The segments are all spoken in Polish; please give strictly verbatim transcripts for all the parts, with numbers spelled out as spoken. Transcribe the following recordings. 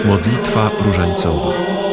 Modlitwa różańcowa.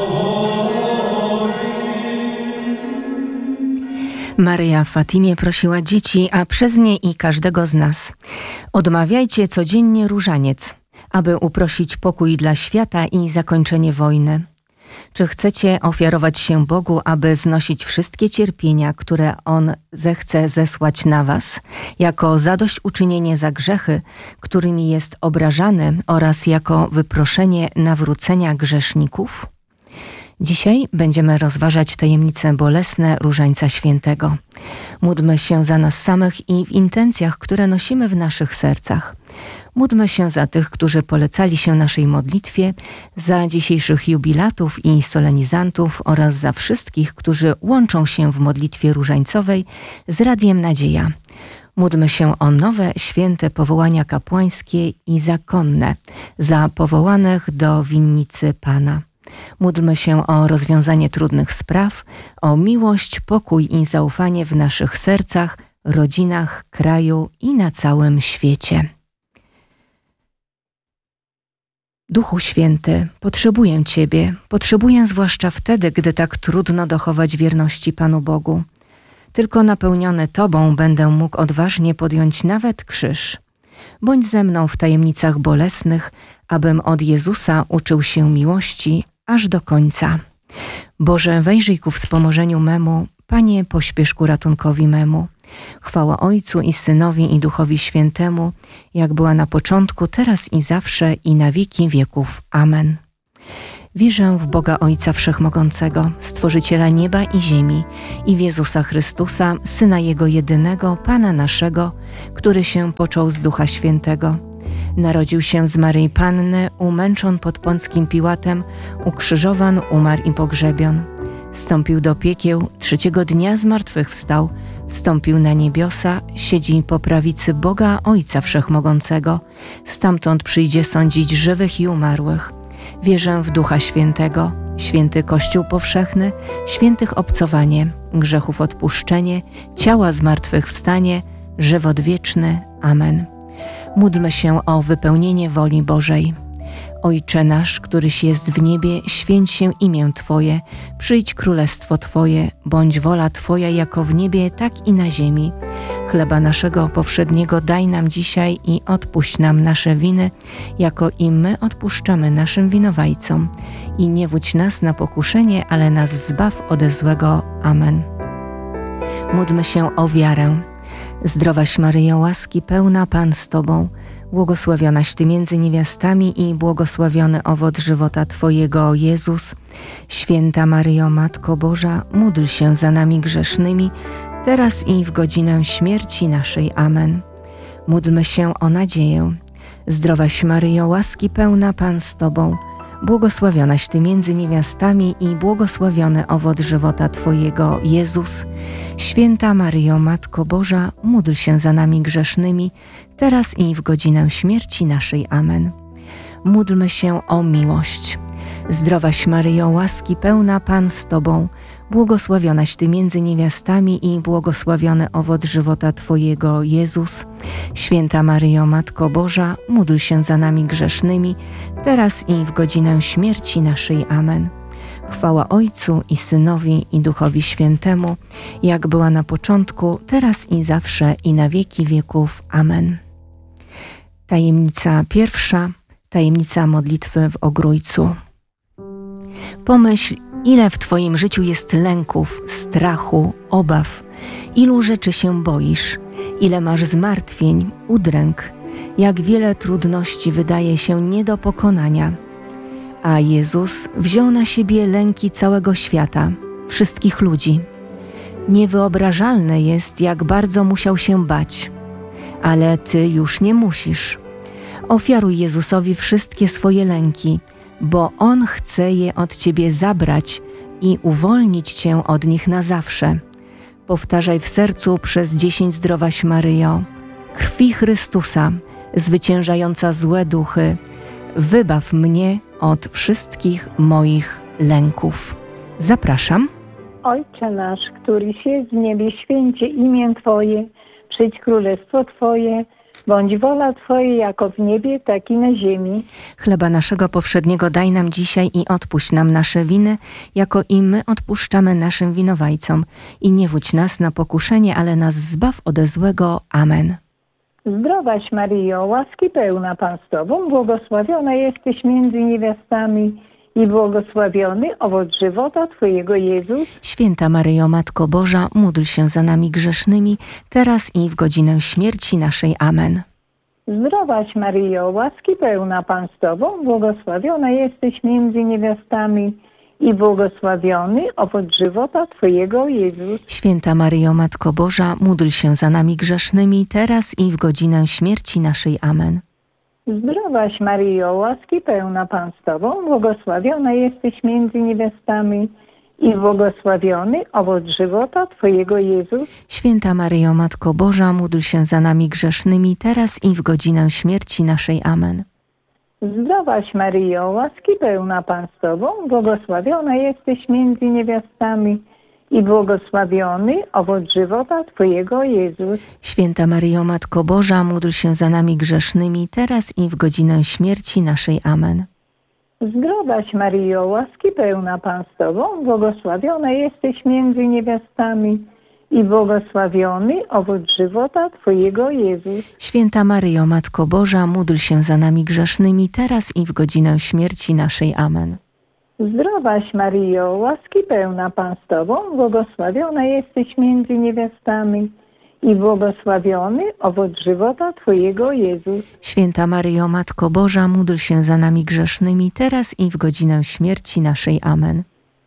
Maryja w Fatimie prosiła dzieci, a przez nie i każdego z nas: odmawiajcie codziennie różaniec, aby uprosić pokój dla świata i zakończenie wojny. Czy chcecie ofiarować się Bogu, aby znosić wszystkie cierpienia, które On zechce zesłać na was, jako zadośćuczynienie za grzechy, którymi jest obrażany, oraz jako wyproszenie nawrócenia grzeszników? Dzisiaj będziemy rozważać tajemnice bolesne Różańca Świętego. Módlmy się za nas samych i w intencjach, które nosimy w naszych sercach. Módlmy się za tych, którzy polecali się naszej modlitwie, za dzisiejszych jubilatów i solenizantów oraz za wszystkich, którzy łączą się w modlitwie różańcowej z Radiem Nadzieja. Módlmy się o nowe, święte powołania kapłańskie i zakonne, za powołanych do winnicy Pana. Módlmy się o rozwiązanie trudnych spraw, o miłość, pokój i zaufanie w naszych sercach, rodzinach, kraju i na całym świecie. Duchu Święty, potrzebuję Ciebie, potrzebuję zwłaszcza wtedy, gdy tak trudno dochować wierności Panu Bogu. Tylko napełniony Tobą będę mógł odważnie podjąć nawet krzyż. Bądź ze mną w tajemnicach bolesnych, abym od Jezusa uczył się miłości aż do końca. Boże, wejrzyj ku wspomożeniu memu, Panie, pośpiesz ku ratunkowi memu. Chwała Ojcu i Synowi i Duchowi Świętemu, jak była na początku, teraz i zawsze, i na wieki wieków. Amen. Wierzę w Boga Ojca Wszechmogącego, Stworzyciela nieba i ziemi, i w Jezusa Chrystusa, Syna Jego jedynego, Pana naszego, który się począł z Ducha Świętego. Narodził się z Maryi Panny, umęczon pod Pąckim Piłatem, ukrzyżowan, umarł i pogrzebion. Zstąpił do piekieł, trzeciego dnia zmartwychwstał, wstąpił na niebiosa, siedzi po prawicy Boga Ojca Wszechmogącego, stamtąd przyjdzie sądzić żywych i umarłych. Wierzę w Ducha Świętego, święty Kościół powszechny, świętych obcowanie, grzechów odpuszczenie, ciała zmartwychwstanie, żywot wieczny. Amen. Módlmy się o wypełnienie woli Bożej. Ojcze nasz, któryś jest w niebie, święć się imię Twoje, przyjdź królestwo Twoje, bądź wola Twoja jako w niebie, tak i na ziemi. Chleba naszego powszedniego daj nam dzisiaj i odpuść nam nasze winy, jako i my odpuszczamy naszym winowajcom. I nie wódź nas na pokuszenie, ale nas zbaw ode złego. Amen. Módlmy się o wiarę. Zdrowaś Maryjo, łaski pełna, Pan z Tobą, błogosławionaś Ty między niewiastami i błogosławiony owoc żywota Twojego, Jezus. Święta Maryjo, Matko Boża, módl się za nami grzesznymi, teraz i w godzinę śmierci naszej. Amen. Módlmy się o nadzieję. Zdrowaś Maryjo, łaski pełna, Pan z Tobą, błogosławionaś Ty między niewiastami i błogosławiony owoc żywota Twojego, Jezus. Święta Maryjo, Matko Boża, módl się za nami grzesznymi, teraz i w godzinę śmierci naszej. Amen. Módlmy się o miłość. Zdrowaś Maryjo, łaski pełna, Pan z Tobą, błogosławionaś Ty między niewiastami i błogosławiony owoc żywota Twojego, Jezus. Święta Maryjo, Matko Boża, módl się za nami grzesznymi, teraz i w godzinę śmierci naszej. Amen. Chwała Ojcu i Synowi i Duchowi Świętemu, jak była na początku, teraz i zawsze, i na wieki wieków. Amen. Tajemnica pierwsza, tajemnica modlitwy w Ogrójcu. Pomyśl, ile w Twoim życiu jest lęków, strachu, obaw, ilu rzeczy się boisz, ile masz zmartwień, udręk, jak wiele trudności wydaje się nie do pokonania. A Jezus wziął na siebie lęki całego świata, wszystkich ludzi. Niewyobrażalne jest, jak bardzo musiał się bać, ale Ty już nie musisz. Ofiaruj Jezusowi wszystkie swoje lęki, bo On chce je od Ciebie zabrać i uwolnić Cię od nich na zawsze. Powtarzaj w sercu przez dziesięć Zdrowaś Maryjo, krwi Chrystusa, zwyciężająca złe duchy, wybaw mnie od wszystkich moich lęków. Zapraszam. Ojcze nasz, któryś jest w niebie, święcie imię Twoje, przyjdź królestwo Twoje, Bądź wola Twoja jako w niebie, tak i na ziemi. Chleba naszego powszedniego daj nam dzisiaj i odpuść nam nasze winy, jako i my odpuszczamy naszym winowajcom. I nie wódź nas na pokuszenie, ale nas zbaw ode złego. Amen. Zdrowaś Maryjo, łaski pełna Pan z Tobą, błogosławiona jesteś między niewiastami i błogosławiony owoc żywota Twojego Jezus. Święta Maryjo, Matko Boża, módl się za nami grzesznymi, teraz i w godzinę śmierci naszej. Amen. Zdrowaś Maryjo, łaski pełna Pan z Tobą, błogosławiona jesteś między niewiastami i błogosławiony owoc żywota Twojego Jezus. Święta Maryjo, Matko Boża, módl się za nami grzesznymi, teraz i w godzinę śmierci naszej. Amen. Zdrowaś Maryjo, łaski pełna Pan z Tobą, błogosławiona jesteś między niewiastami i błogosławiony owoc żywota Twojego Jezus. Święta Maryjo, Matko Boża, módl się za nami grzesznymi, teraz i w godzinę śmierci naszej. Amen. Zdrowaś Maryjo, łaski pełna Pan z Tobą, błogosławiona jesteś między niewiastami i błogosławiony owoc żywota Twojego Jezus. Święta Maryjo, Matko Boża, módl się za nami grzesznymi, teraz i w godzinę śmierci naszej. Amen. Zdrowaś Maryjo, łaski pełna Pan z Tobą, błogosławiona jesteś między niewiastami i błogosławiony owoc żywota Twojego Jezus. Święta Maryjo, Matko Boża, módl się za nami grzesznymi, teraz i w godzinę śmierci naszej. Amen. Zdrowaś Maryjo, łaski pełna Pan z Tobą, błogosławiona jesteś między niewiastami i błogosławiony owoc żywota Twojego Jezus. Święta Maryjo, Matko Boża, módl się za nami grzesznymi, teraz i w godzinę śmierci naszej. Amen.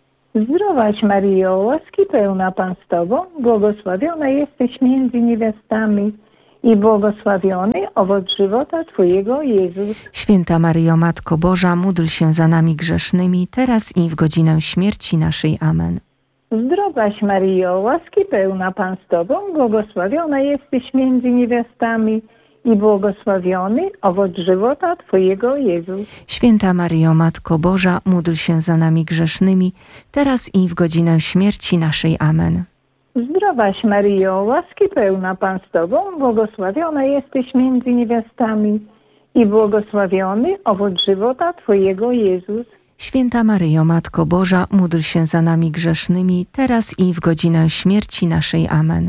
Zdrowaś Maryjo, łaski pełna Pan z Tobą, błogosławiona jesteś między niewiastami i błogosławiony owoc żywota Twojego Jezus. Święta Maryjo, Matko Boża, módl się za nami grzesznymi, teraz i w godzinę śmierci naszej. Amen. Zdrowaś Maryjo, łaski pełna Pan z Tobą, błogosławiona jesteś między niewiastami i błogosławiony owoc żywota Twojego Jezus. Święta Maryjo, Matko Boża, módl się za nami grzesznymi, teraz i w godzinę śmierci naszej. Amen. Zdrowaś Maryjo, łaski pełna Pan z Tobą, błogosławiona jesteś między niewiastami i błogosławiony owoc żywota Twojego Jezus. Święta Maryjo, Matko Boża, módl się za nami grzesznymi, teraz i w godzinę śmierci naszej. Amen.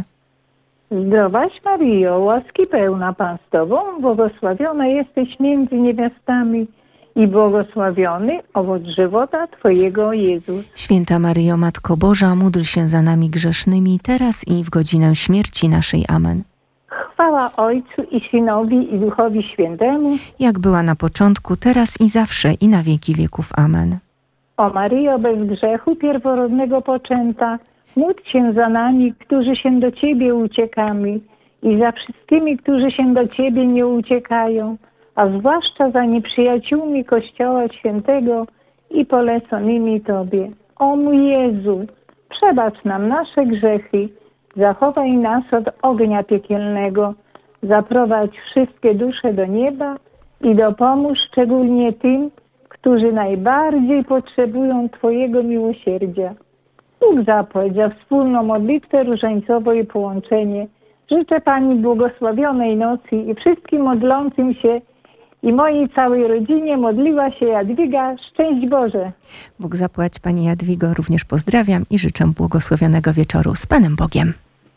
Zdrowaś Maryjo, łaski pełna Pan z Tobą, błogosławiona jesteś między niewiastami i błogosławiony owoc żywota Twojego Jezus. Święta Maryjo, Matko Boża, módl się za nami grzesznymi, teraz i w godzinę śmierci naszej. Amen. Chwała Ojcu i Synowi i Duchowi Świętemu, Jak była na początku, teraz i zawsze, i na wieki wieków. Amen. o Maryjo bez grzechu pierworodnego poczęta, módl się za nami, którzy się do Ciebie uciekamy i za wszystkimi, którzy się do Ciebie nie uciekają, a zwłaszcza za nieprzyjaciółmi Kościoła Świętego i poleconymi Tobie. O mój Jezu, przebacz nam nasze grzechy, zachowaj nas od ognia piekielnego, zaprowadź wszystkie dusze do nieba i dopomóż szczególnie tym, którzy najbardziej potrzebują Twojego miłosierdzia. Bóg zapłać za wspólną modlitwę różańcową i połączenie. Życzę Pani błogosławionej nocy i wszystkim modlącym się i mojej całej rodzinie modliła się Jadwiga. Szczęść Boże! Bóg zapłać, Pani Jadwigo, również pozdrawiam i życzę błogosławionego wieczoru z Panem Bogiem.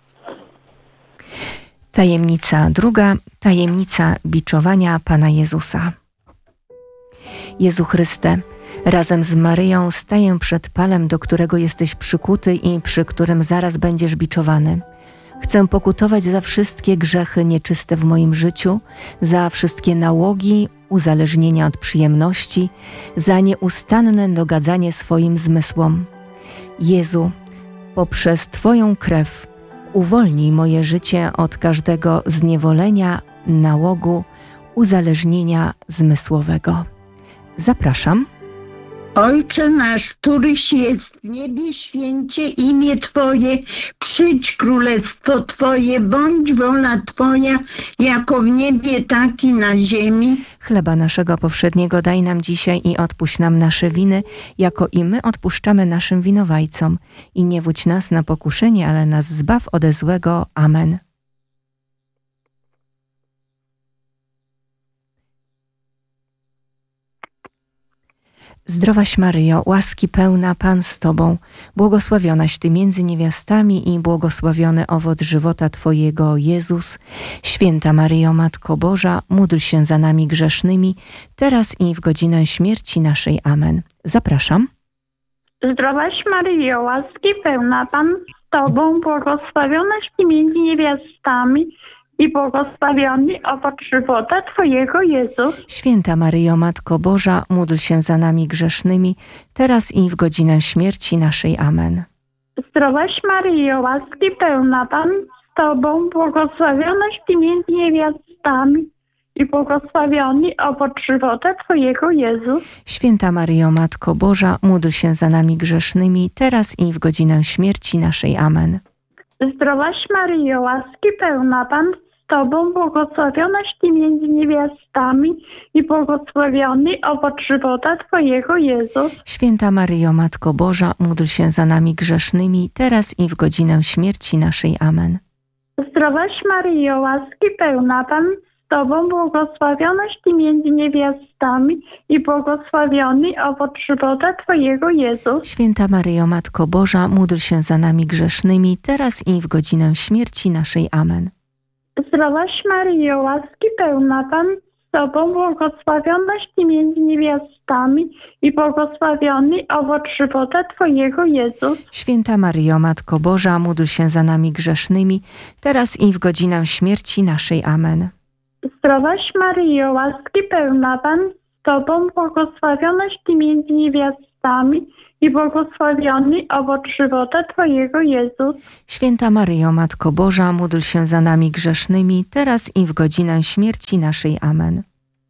Tajemnica druga, tajemnica biczowania Pana Jezusa. Jezu Chryste, razem z Maryją staję przed Palem, do którego jesteś przykuty i przy którym zaraz będziesz biczowany. Chcę pokutować za wszystkie grzechy nieczyste w moim życiu, za wszystkie nałogi, uzależnienia od przyjemności, za nieustanne dogadzanie swoim zmysłom. Jezu, poprzez Twoją krew uwolnij moje życie od każdego zniewolenia, nałogu, uzależnienia zmysłowego. Zapraszam. Ojcze nasz, któryś jest w niebie, święcie imię Twoje, przyjdź królestwo Twoje, bądź wola Twoja, jako w niebie, tak i na ziemi. Chleba naszego powszedniego daj nam dzisiaj i odpuść nam nasze winy, jako i my odpuszczamy naszym winowajcom. I nie wódź nas na pokuszenie, ale nas zbaw ode złego. Amen. Zdrowaś Maryjo, łaski pełna, Pan z Tobą, błogosławionaś Ty między niewiastami i błogosławiony owoc żywota Twojego, Jezus. Święta Maryjo, Matko Boża, módl się za nami grzesznymi, teraz i w godzinę śmierci naszej. Amen. Zapraszam. Zdrowaś Maryjo, łaski pełna, Pan z Tobą, błogosławionaś Ty między niewiastami i błogosławiony owoc żywota Twojego, Jezus. Święta Maryjo, Matko Boża, módl się za nami grzesznymi, teraz i w godzinę śmierci naszej. Amen. Zdrowaś Maryjo, łaski pełna, Pan z Tobą, błogosławionaś Ty między niewiastami i błogosławiony owoc żywota Twojego, Jezus. Święta Maryjo, Matko Boża, módl się za nami grzesznymi, teraz i w godzinę śmierci naszej. Amen. Zdrowaś Maryjo, łaski pełna, Pan z Tobą, błogosławionaś Ty między niewiastami i błogosławiony owoc żywota Twojego, Jezus. Święta Maryjo, Matko Boża, módl się za nami grzesznymi, teraz i w godzinę śmierci naszej. Amen. Zdrowaś Maryjo, łaski pełna, Pan z Tobą, błogosławionaś Ty między niewiastami i błogosławiony owoc żywota Twojego, Jezus. Święta Maryjo, Matko Boża, módl się za nami grzesznymi, teraz i w godzinę śmierci naszej. Amen. Zdrowaś Maryjo, łaski pełna, Pan z Tobą, błogosławionaś Ty między niewiastami i błogosławiony owoc żywota Twojego, Jezus. Święta Maryjo, Matko Boża, módl się za nami grzesznymi, teraz i w godzinę śmierci naszej. Amen. Zdrowaś Maryjo, łaski pełna, Pan z Tobą, błogosławionaś Ty między niewiastami i błogosławiony owoc żywota Twojego, Jezus. Święta Maryjo, Matko Boża, módl się za nami grzesznymi, teraz i w godzinę śmierci naszej. Amen.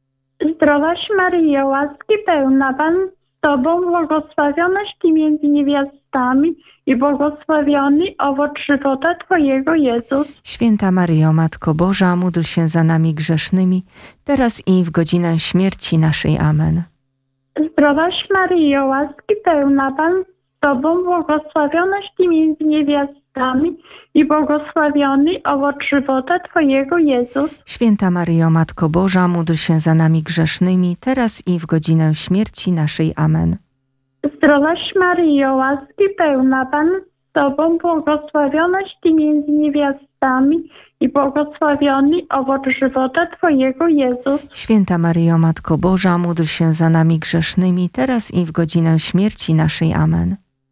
Zdrowaś Maryjo, łaski pełna, Pan z Tobą, błogosławionaś Ty między niewiastami i błogosławiony owoc żywota Twojego, Jezus. Święta Maryjo, Matko Boża, módl się za nami grzesznymi, teraz i w godzinę śmierci naszej. Amen. Zdrowaś Maryjo, łaski pełna, Pan z Tobą, błogosławionaś Ty między niewiastami i błogosławiony owoc żywota Twojego, Jezus. Święta Maryjo, Matko Boża, módl się za nami grzesznymi, teraz i w godzinę śmierci naszej. Amen. Zdrowaś Maryjo, łaski pełna, Pan z Tobą, błogosławionaś Ty między niewiastami i błogosławiony owoc żywota Twojego, Jezus. Święta Maryjo, Matko Boża, módl się za nami grzesznymi, teraz i w godzinę śmierci naszej. Amen.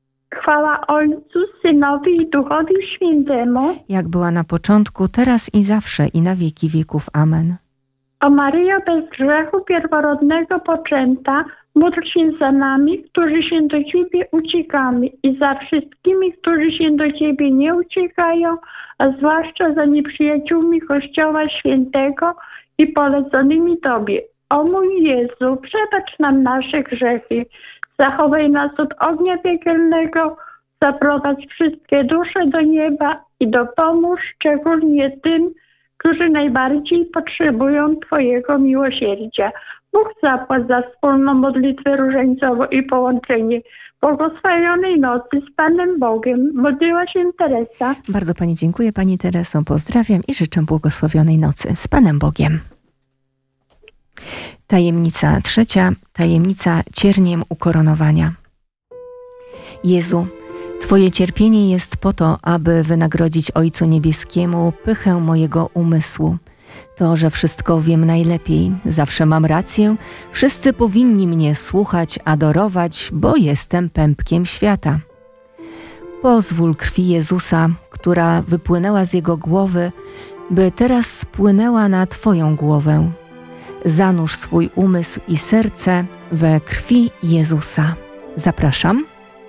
Chwała Ojcu, Synowi i Duchowi Świętemu. Jak była na początku, teraz i zawsze, i na wieki wieków. Amen. O Maryjo, bez grzechu pierworodnego poczęta, módl się za nami, którzy się do Ciebie uciekamy, i za wszystkimi, którzy się do Ciebie nie uciekają, a zwłaszcza za nieprzyjaciółmi Kościoła Świętego i poleconymi Tobie. O mój Jezu, przebacz nam nasze grzechy, zachowaj nas od ognia piekielnego, zaprowadź wszystkie dusze do nieba i dopomóż szczególnie tym, którzy najbardziej potrzebują Twojego miłosierdzia. Bóg zapłać za wspólną modlitwę różańcową i połączenie. Błogosławionej nocy z Panem Bogiem. Modliła się Teresa. Bardzo Pani dziękuję, Pani Tereso. Pozdrawiam i życzę błogosławionej nocy z Panem Bogiem. Tajemnica trzecia, tajemnica cierniem ukoronowania. Jezu, Twoje cierpienie jest po to, aby wynagrodzić Ojcu Niebieskiemu pychę mojego umysłu. To, że wszystko wiem najlepiej, zawsze mam rację, wszyscy powinni mnie słuchać, adorować, bo jestem pępkiem świata. Pozwól krwi Jezusa, która wypłynęła z Jego głowy, by teraz spłynęła na Twoją głowę. Zanurz swój umysł i serce we krwi Jezusa. Zapraszam.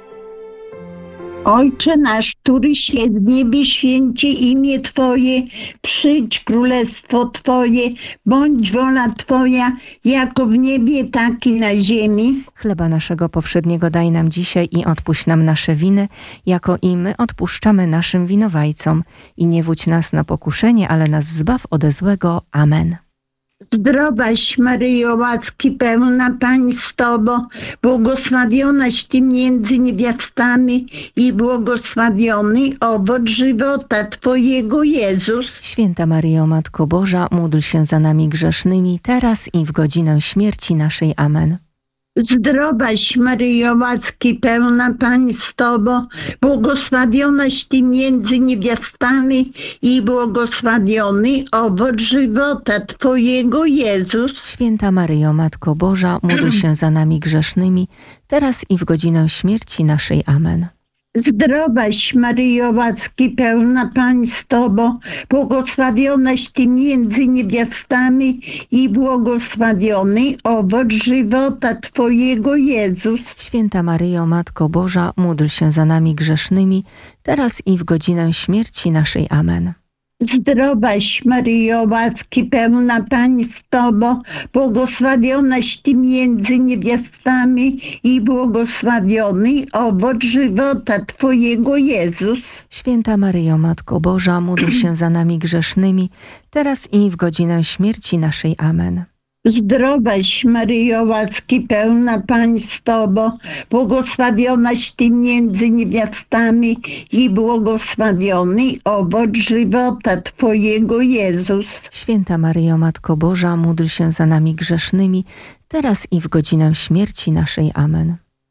Ojcze nasz, któryś jest w niebie, święcie imię Twoje, przyjdź królestwo Twoje, bądź wola Twoja, jako w niebie, tak i na ziemi. Chleba naszego powszedniego daj nam dzisiaj i odpuść nam nasze winy, jako i my odpuszczamy naszym winowajcom. I nie wódź nas na pokuszenie, ale nas zbaw ode złego. Amen. Zdrowaś Maryjo, łaski pełna, Pan z Tobą, błogosławionaś Ty między niewiastami i błogosławiony owoc żywota Twojego, Jezus. Święta Maryjo, Matko Boża, módl się za nami grzesznymi, teraz i w godzinę śmierci naszej. Amen. Zdrowaś Maryjo, łaski pełna, Pan z Tobą, błogosławionaś Ty między niewiastami i błogosławiony owoc żywota Twojego, Jezus. Święta Maryjo, Matko Boża, módl się za nami grzesznymi, teraz i w godzinę śmierci naszej. Amen. Zdrowaś Maryjo, łaski pełna, Pan z Tobą, błogosławionaś Ty między niewiastami i błogosławiony owoc żywota Twojego, Jezus. Święta Maryjo, Matko Boża, módl się za nami grzesznymi, teraz i w godzinę śmierci naszej. Amen. Zdrowaś Maryjo, łaski pełna, Pan z Tobą, błogosławionaś Ty między niewiastami i błogosławiony owoc żywota Twojego, Jezus. Święta Maryjo, Matko Boża, módl się za nami grzesznymi, teraz i w godzinę śmierci naszej. Amen. Zdrowaś Maryjo, łaski pełna, Pan z Tobą, błogosławionaś Ty między niewiastami i błogosławiony owoc żywota Twojego, Jezus. Święta Maryjo, Matko Boża, módl się za nami grzesznymi, teraz i w godzinę śmierci naszej. Amen.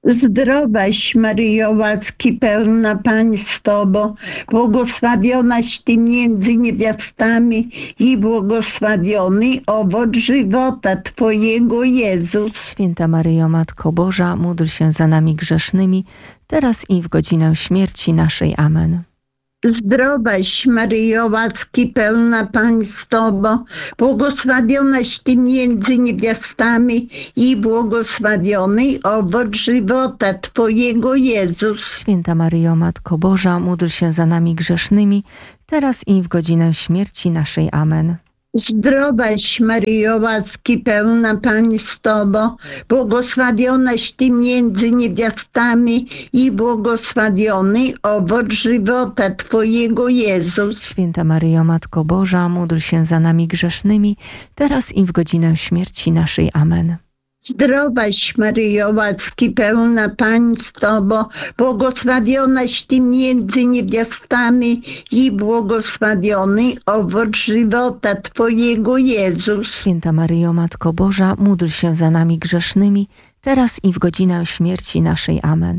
Zdrowaś Maryjo, łaski pełna, Pan z Tobą, błogosławionaś Ty między niewiastami i błogosławiony owoc żywota Twojego, Jezus. Święta Maryjo, Matko Boża, módl się za nami grzesznymi, teraz i w godzinę śmierci naszej. Amen. Zdrowaś Maryjo, łaski pełna, Pan z Tobą, błogosławionaś Ty między niewiastami i błogosławiony owoc żywota Twojego, Jezus. Święta Maryjo, Matko Boża, módl się za nami grzesznymi, teraz i w godzinę śmierci naszej. Amen. Zdrowaś Maryjo, łaski pełna, Pan z Tobą, błogosławionaś Ty między niewiastami i błogosławiony owoc żywota Twojego, Jezus. Święta Maryjo, Matko Boża, módl się za nami grzesznymi, teraz i w godzinę śmierci naszej. Amen. Zdrowaś Maryjo, łaski pełna, Pan z Tobą, błogosławionaś Ty między niewiastami i błogosławiony owoc żywota Twojego, Jezus. Święta Maryjo, Matko Boża, módl się za nami grzesznymi, teraz i w godzinę śmierci naszej. Amen.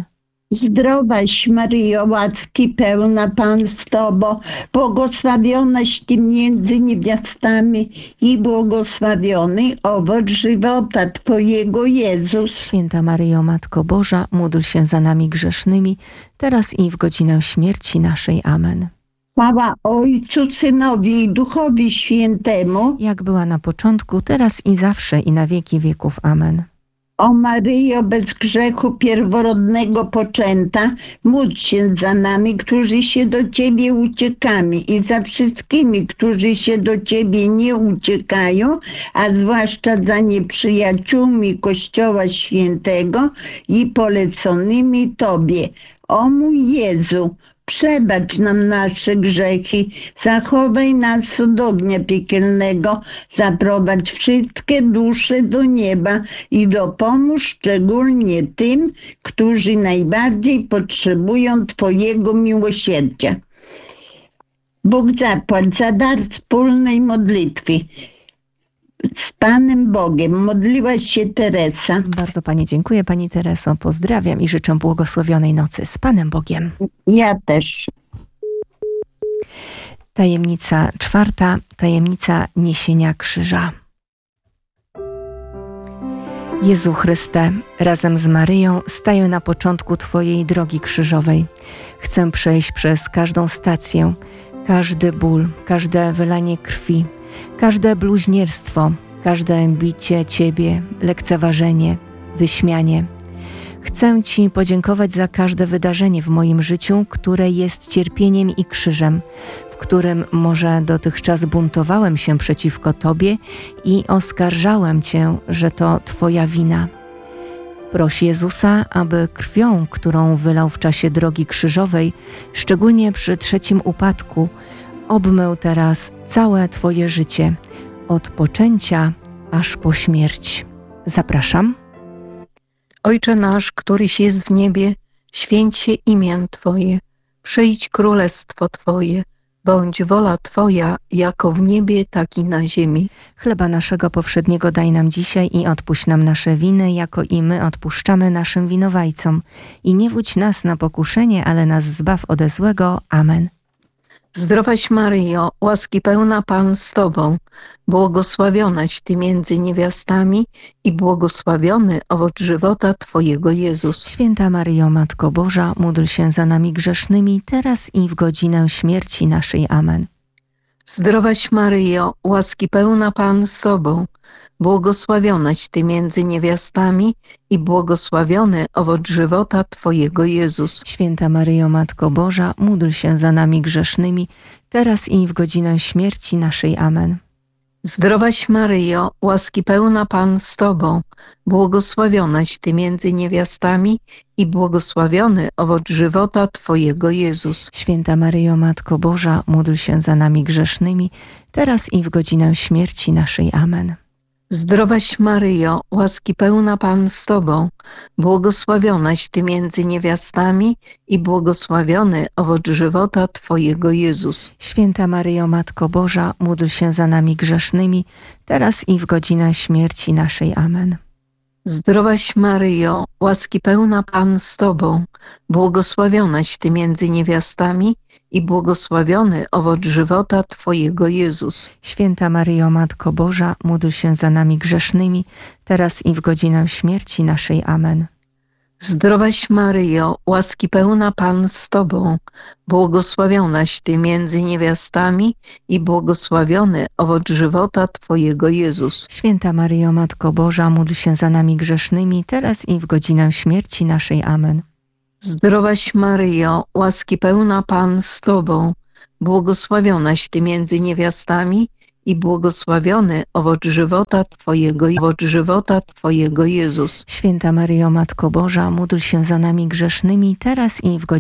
Zdrowaś Maryjo, łaski pełna, Pan z Tobą, błogosławionaś Ty między niewiastami i błogosławiony owoc żywota Twojego, Jezus. Święta Maryjo, Matko Boża, módl się za nami grzesznymi, teraz i w godzinę śmierci naszej. Amen. Chwała Ojcu, Synowi i Duchowi Świętemu, Jak była na początku, teraz i zawsze i na wieki wieków. Amen. o Maryjo, bez grzechu pierworodnego poczęta, módl się za nami, którzy się do Ciebie uciekamy, i za wszystkimi, którzy się do Ciebie nie uciekają, a zwłaszcza za nieprzyjaciółmi Kościoła Świętego i poleconymi Tobie. O mój Jezu, przebacz nam nasze grzechy, zachowaj nas od ognia piekielnego, zaprowadź wszystkie dusze do nieba i dopomóż szczególnie tym, którzy najbardziej potrzebują Twojego miłosierdzia. Bóg zapłać za dar wspólnej modlitwy. Z Panem Bogiem modliła się Teresa. Bardzo Pani dziękuję, Pani Tereso. Pozdrawiam i życzę błogosławionej nocy. Z Panem Bogiem. Ja też. Tajemnica czwarta. Tajemnica niesienia krzyża. Jezu Chryste, razem z Maryją staję na początku Twojej drogi krzyżowej. Chcę przejść przez każdą stację, każdy ból, każde wylanie krwi, każde bluźnierstwo, każde bicie Ciebie, lekceważenie, wyśmianie. Chcę Ci podziękować za każde wydarzenie w moim życiu, które jest cierpieniem i krzyżem, w którym może dotychczas buntowałem się przeciwko Tobie i oskarżałem Cię, że to Twoja wina. Proś Jezusa, aby krwią, którą wylał w czasie drogi krzyżowej, szczególnie przy trzecim upadku, obmył teraz całe Twoje życie, od poczęcia aż po śmierć. Zapraszam. Ojcze nasz, któryś jest w niebie, święć się imię Twoje, przyjdź królestwo Twoje, bądź wola Twoja, jako w niebie, tak i na ziemi. Chleba naszego powszedniego daj nam dzisiaj i odpuść nam nasze winy, jako i my odpuszczamy naszym winowajcom. I nie wódź nas na pokuszenie, ale nas zbaw ode złego. Amen. Zdrowaś Maryjo, łaski pełna Pan z Tobą, błogosławionaś Ty między niewiastami i błogosławiony owoc żywota Twojego Jezus. Święta Maryjo, Matko Boża, módl się za nami grzesznymi, teraz i w godzinę śmierci naszej. Amen. Zdrowaś Maryjo, łaski pełna Pan z Tobą, błogosławionaś Ty między niewiastami i błogosławiony owoc żywota Twojego Jezus. Święta Maryjo, Matko Boża, módl się za nami grzesznymi, teraz i w godzinę śmierci naszej. Amen. Zdrowaś Maryjo, łaski pełna Pan z Tobą, błogosławionaś Ty między niewiastami i błogosławiony owoc żywota Twojego Jezus. Święta Maryjo, Matko Boża, módl się za nami grzesznymi, teraz i w godzinę śmierci naszej. Amen. Zdrowaś Maryjo, łaski pełna Pan z Tobą, błogosławionaś Ty między niewiastami i błogosławiony owoc żywota Twojego Jezus. Święta Maryjo, Matko Boża, módl się za nami grzesznymi, teraz i w godzinę śmierci naszej. Amen. Zdrowaś Maryjo, łaski pełna Pan z Tobą, błogosławionaś Ty między niewiastami i błogosławiony owoc żywota Twojego Jezus. Święta Maryjo, Matko Boża, módl się za nami grzesznymi, teraz i w godzinę śmierci naszej. Amen. Zdrowaś Maryjo, łaski pełna Pan z Tobą, błogosławionaś Ty między niewiastami i błogosławiony owoc żywota Twojego Jezus. Święta Maryjo, Matko Boża, módl się za nami grzesznymi, teraz i w godzinę śmierci naszej. Amen. Zdrowaś Maryjo, łaski pełna Pan z Tobą, błogosławionaś Ty między niewiastami i błogosławiony owoc żywota Twojego, owoc żywota Twojego Jezus. Święta Maryjo, Matko Boża, módl się za nami grzesznymi, teraz i w godzinę